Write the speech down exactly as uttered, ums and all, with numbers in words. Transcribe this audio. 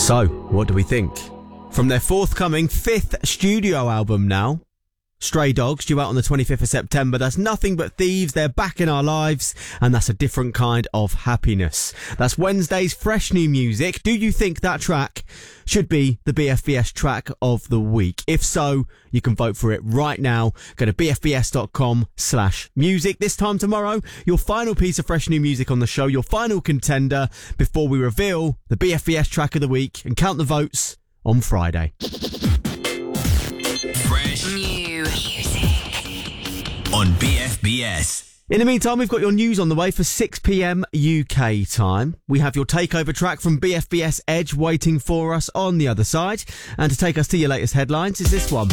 So, what do we think? From their forthcoming fifth studio album now, Stray Dogs, due out on the twenty-fifth of September. That's Nothing But Thieves. They're back in our lives, and that's a different kind of happiness. That's Wednesday's fresh new music. Do you think that track should be the B F B S track of the week? If so, you can vote for it right now. Go to bfbs.com slash music. This time tomorrow, your final piece of fresh new music on the show, your final contender, before we reveal the B F B S track of the week and count the votes on Friday. Fresh new music on B F B S. In the meantime, we've got your news on the way for six p.m. U K time. We have your takeover track from B F B S Edge waiting for us on the other side. And to take us to your latest headlines is this one.